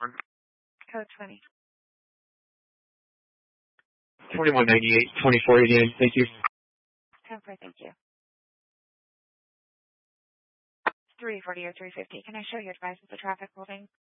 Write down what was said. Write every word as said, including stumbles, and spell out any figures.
Code twenty. twenty-one ninety-eight, twenty-four eighty-nine, thank you. ten four, thank you. three forty or three fifty. Can I show your advice of the traffic holding?